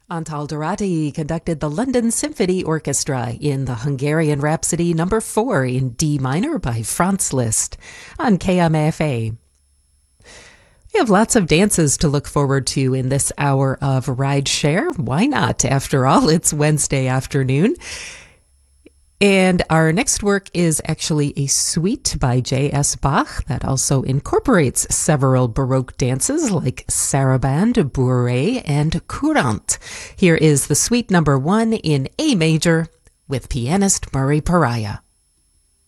Antal Dorati conducted the London Symphony Orchestra in the Hungarian Rhapsody No. 4 in D minor by Franz Liszt on KMFA. We have lots of dances to look forward to in this hour of Ride Share. Why not? After all, it's Wednesday afternoon. And our next work is actually a suite by J.S. Bach that also incorporates several Baroque dances like sarabande, bourrée, and courante. Here is the suite number 1 in A major with pianist Murray Pariah.